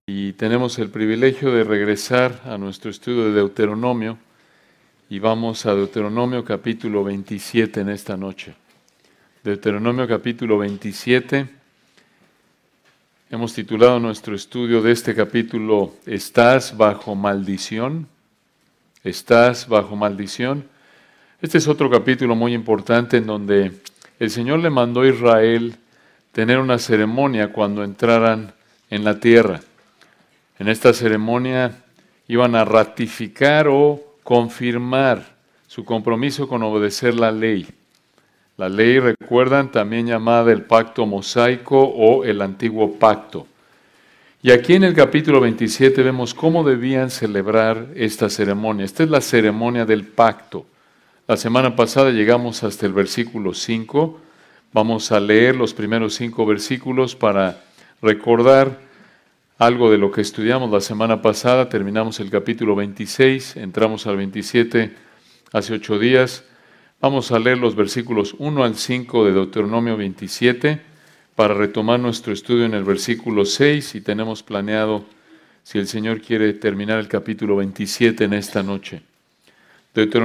Y tenemos el privilegio de regresar a nuestro estudio de Deuteronomio y vamos a Deuteronomio capítulo 27 en esta noche. Deuteronomio capítulo 27. Hemos titulado nuestro estudio de este capítulo ¿Estás bajo maldición? ¿Estás bajo maldición? Este es otro capítulo muy importante en donde el Señor le mandó a Israel tener una ceremonia cuando entraran en la tierra. En esta ceremonia iban a ratificar o confirmar su compromiso con obedecer la ley. La ley, recuerdan, también llamada el pacto mosaico o el antiguo pacto. Y aquí en el capítulo 27 vemos cómo debían celebrar esta ceremonia. Esta es la ceremonia del pacto. La semana pasada llegamos hasta el versículo 5. Vamos a leer los primeros 5 versículos para recordar algo de lo que estudiamos la semana pasada. Terminamos el capítulo 26, entramos al 27 hace 8 días. Vamos a leer los versículos 1 al 5 de Deuteronomio 27 para retomar nuestro estudio en el versículo 6 y tenemos planeado, si el Señor quiere, terminar el capítulo 27 en esta noche. Deuteronomio